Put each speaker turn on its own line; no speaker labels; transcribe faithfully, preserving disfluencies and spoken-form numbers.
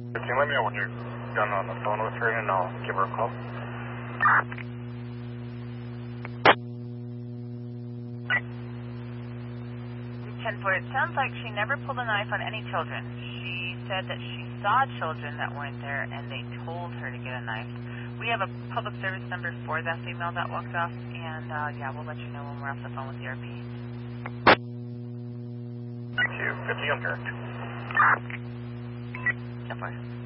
fifteen, let me know when you're done on the phone with her and I'll give her a call.
ten four, it sounds like she never pulled a knife on any children. She said that she saw children that weren't there and they told her to get a knife. We have a public service number for that female that walked off, and uh, yeah, we'll let you know when we're off the phone with the R P.
Thank you. fifty, I'm direct.
ten four.